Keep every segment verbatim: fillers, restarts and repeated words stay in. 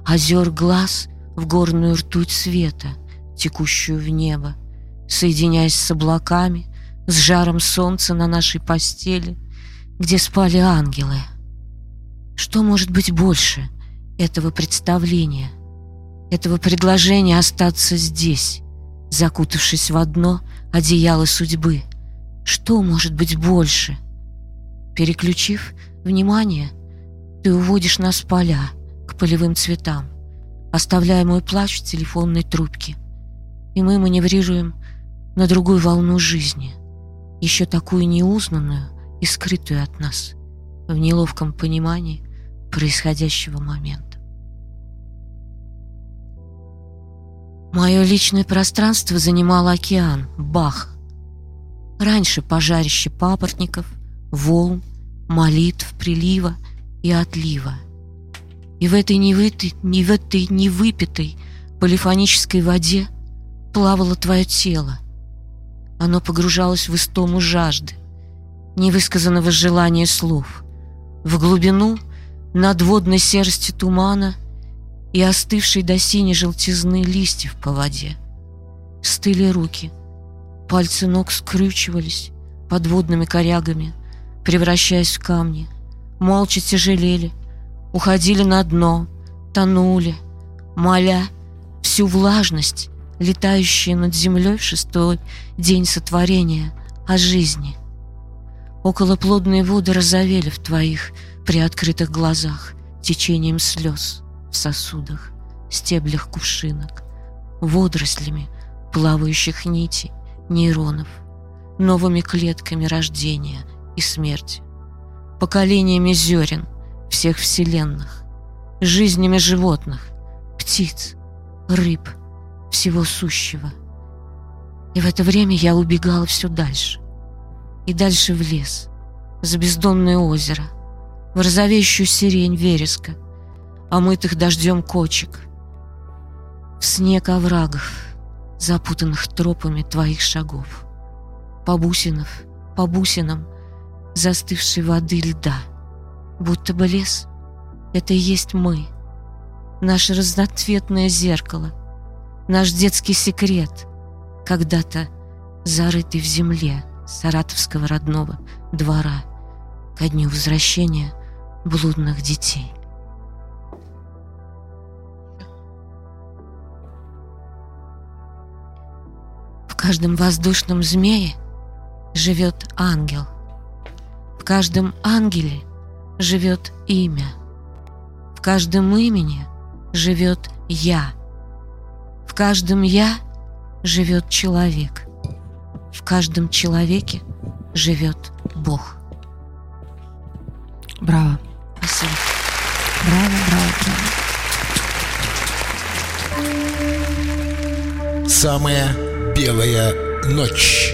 озер глаз в горную ртуть света, текущую в небо, соединяясь с облаками, с жаром солнца на нашей постели, где спали ангелы. Что может быть больше этого представления, этого предложения остаться здесь, закутавшись в одно одеяло судьбы? Что может быть больше? Переключив внимание, ты уводишь нас в поля, к полевым цветам, оставляя мой плач в телефонной трубке. И мы маневрируем на другую волну жизни, еще такую неузнанную и скрытую от нас, в неловком понимании происходящего момента. Мое личное пространство занимал океан, Бах. Раньше пожарище папоротников, волн, молитв, прилива и отлива. И в этой невытой, не в этой невыпитой полифонической воде плавало твое тело. Оно погружалось в истому жажды, невысказанного желания слов, в глубину надводной серости тумана и остывшей до синей желтизны листьев по воде. Стыли руки, пальцы ног скрючивались подводными корягами, превращаясь в камни, молча тяжелели, уходили на дно, тонули, моля всю влажность, летающую над землей в шестой день сотворения, о жизни. Околоплодные воды розовели в твоих приоткрытых глазах течением слез в сосудах, стеблях кувшинок, водорослями плавающих нитей, нейронов, новыми клетками рождения и смерти, поколениями зерен всех вселенных, жизнями животных, птиц, рыб, всего сущего. И в это время я убегала все дальше и дальше в лес, за бездонное озеро, в розовеющую сирень вереска, омытых дождем кочек, в снег оврагов, запутанных тропами твоих шагов, по бусинам, по бусинам застывшей воды льда, будто бы лес — это и есть мы, наше разноцветное зеркало, наш детский секрет, когда-то зарытый в земле саратовского родного двора ко дню возвращения блудных детей. В каждом воздушном змее живет ангел. В каждом ангеле живет имя. В каждом имени живет я. В каждом я живет человек. В каждом человеке живет Бог. Браво. Спасибо. Браво, браво, браво. Самая белая ночь.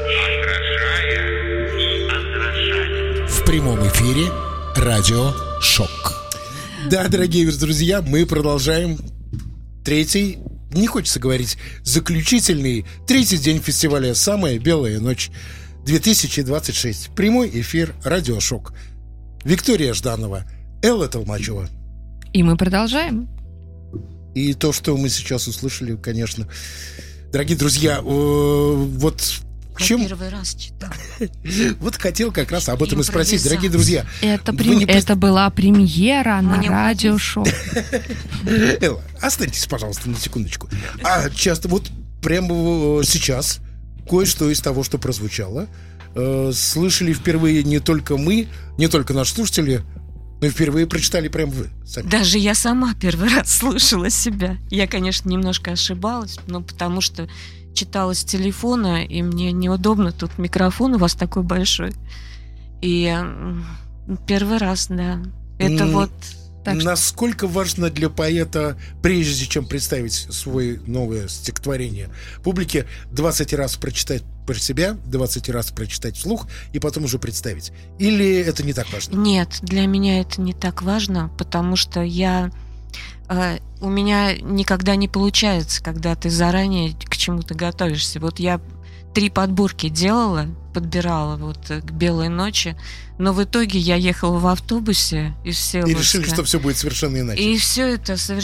В прямом эфире радио «Шок». Да, дорогие друзья, мы продолжаем третий, не хочется говорить, заключительный третий день фестиваля «Самая белая ночь» две тысячи двадцать шесть. Прямой эфир радио «Шок». Виктория Жданова, Элла Толмачева. И мы продолжаем. И то, что мы сейчас услышали, конечно, дорогие друзья, вот чем... Первый раз читал. Вот хотел как раз об этом и спросить, дорогие друзья. Это, прем... не... Это была премьера на радио «Шок». Элла, останьтесь, пожалуйста, на секундочку. А часто вот прямо сейчас кое-что из того, что прозвучало, э, слышали впервые не только мы, не только наши слушатели, но и впервые прочитали прям вы сами. Даже я сама первый раз слышала себя. Я, конечно, немножко ошибалась, но потому что читала с телефона, и мне неудобно, тут микрофон у вас такой большой. И первый раз, да. Это mm, вот... Так насколько что... важно для поэта, прежде чем представить свое новое стихотворение, публике двадцать раз прочитать про себя, двадцать раз прочитать вслух и потом уже представить? Или это не так важно? Нет, для меня это не так важно, потому что я... Uh, у меня никогда не получается, когда ты заранее к чему-то готовишься. Вот я три подборки делала, подбирала вот к «Белой ночи», но в итоге я ехала в автобусе из Всеволожска. И решили, что все будет совершенно иначе. И все это совершенно